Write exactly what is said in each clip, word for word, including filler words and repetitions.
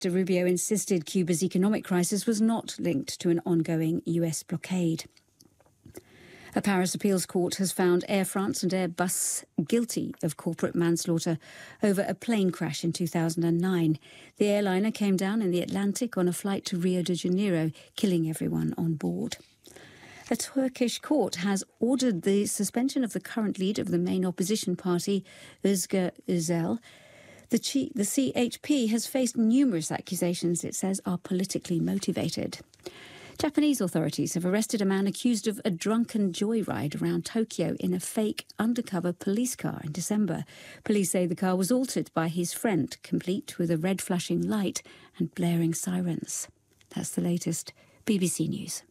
Rubio insisted Cuba's economic crisis was not linked to an ongoing U S blockade. A Paris appeals court has found Air France and Airbus guilty of corporate manslaughter over a plane crash in two thousand nine. The airliner came down in the Atlantic on a flight to Rio de Janeiro, killing everyone on board. A Turkish court has ordered the suspension of the current leader of the main opposition party, Özgür Özel. The, G- the C H P has faced numerous accusations it says are politically motivated. Japanese authorities have arrested a man accused of a drunken joyride around Tokyo in a fake undercover police car in December. Police say the car was altered by his friend, complete with a red flashing light and blaring sirens. That's the latest. B B C News.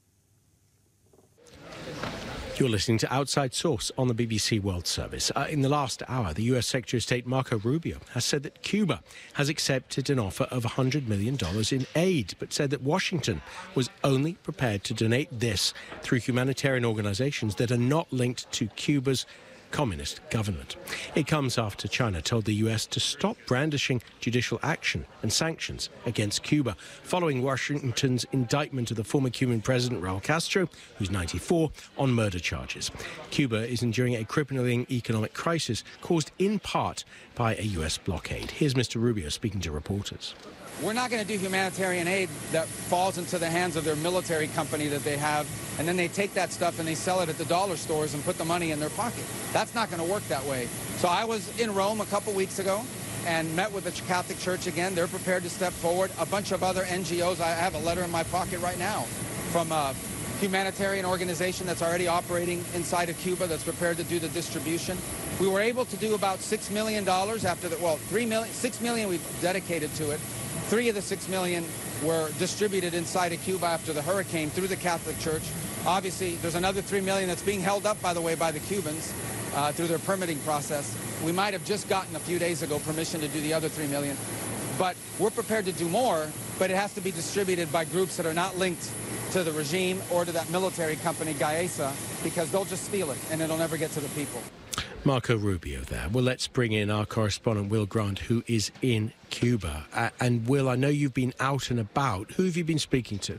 You're listening to Outside Source on the B B C World Service. Uh, in the last hour, the U S Secretary of State Marco Rubio has said that Cuba has accepted an offer of one hundred million dollars in aid, but said that Washington was only prepared to donate this through humanitarian organizations that are not linked to Cuba's communist government. It comes after China told the U S to stop brandishing judicial action and sanctions against Cuba, following Washington's indictment of the former Cuban president Raul Castro, who's ninety-four, on murder charges. Cuba is enduring a crippling economic crisis caused in part by a U S blockade. Here's Mister Rubio speaking to reporters. We're not going to do humanitarian aid that falls into the hands of their military company that they have, and then they take that stuff and they sell it at the dollar stores and put the money in their pocket. That's not going to work that way. So I was in Rome a couple weeks ago and met with the Catholic Church again. They're prepared to step forward. A bunch of other N G Os. I have a letter in my pocket right now from a humanitarian organization that's already operating inside of Cuba that's prepared to do the distribution. We were able to do about six million dollars after the, well, three million, six million we've dedicated to it. Three of the six million were distributed inside of Cuba after the hurricane through the Catholic Church. Obviously, there's another three million that's being held up, by the way, by the Cubans uh, through their permitting process. We might have just gotten a few days ago permission to do the other three million. But we're prepared to do more, but it has to be distributed by groups that are not linked to the regime or to that military company, Gaesa, because they'll just steal it and it'll never get to the people. Marco Rubio there. Well, let's bring in our correspondent, Will Grant, who is in Cuba. Uh, and, Will, I know you've been out and about. Who have you been speaking to?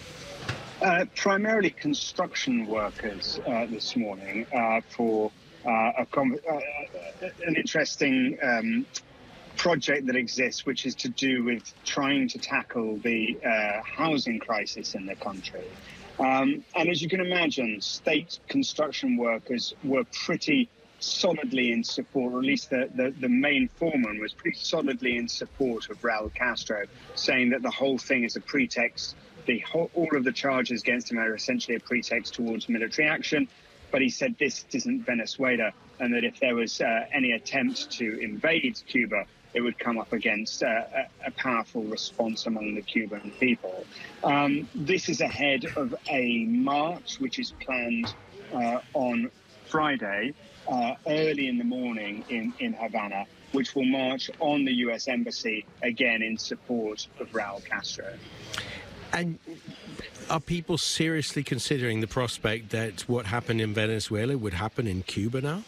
Uh, primarily construction workers uh, this morning uh, for uh, a com- uh, an interesting um, project that exists, which is to do with trying to tackle the uh, housing crisis in the country. Um, and as you can imagine, state construction workers were pretty solidly in support, or at least the, the, the main foreman was pretty solidly in support of Raul Castro, saying that the whole thing is a pretext. The whole, all of the charges against him are essentially a pretext towards military action. But he said this isn't Venezuela, and that if there was uh, any attempt to invade Cuba, it would come up against uh, a, a powerful response among the Cuban people. Um, this is ahead of a march which is planned uh, on Friday, uh, early in the morning in, in Havana, which will march on the U S Embassy, again in support of Raul Castro. And are people seriously considering the prospect that what happened in Venezuela would happen in Cuba now?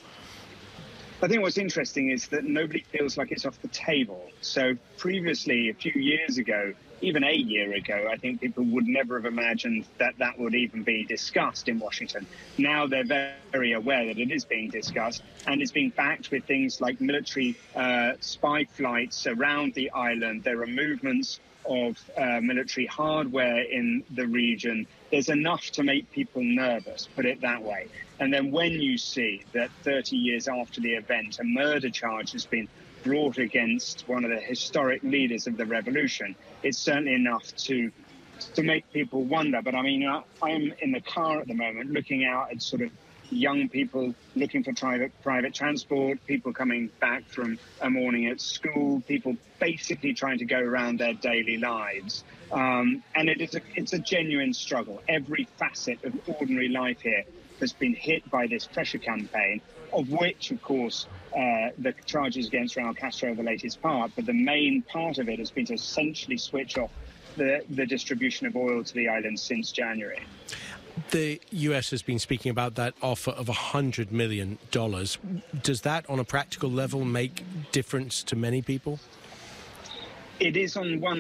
I think what's interesting is that nobody feels like it's off the table. So previously, a few years ago, even a year ago, I think people would never have imagined that that would even be discussed in Washington. Now they're very aware that it is being discussed, and it's being backed with things like military uh, spy flights around the island. There are movements of uh, military hardware in the region. There's enough to make people nervous, put it that way. And then when you see that thirty years after the event, a murder charge has been brought against one of the historic leaders of the revolution, it's certainly enough to to make people wonder. But I mean, I, I'm in the car at the moment looking out at sort of young people looking for private private transport, people coming back from a morning at school, people basically trying to go around their daily lives. Um, and it is a, it's a genuine struggle. Every facet of ordinary life here has been hit by this pressure campaign, of which, of course, uh, the charges against Raul Castro are the latest part. But the main part of it has been to essentially switch off the, the distribution of oil to the island since January. The U S has been speaking about that offer of one hundred million dollars. Does that, on a practical level, make difference to many people? It is on one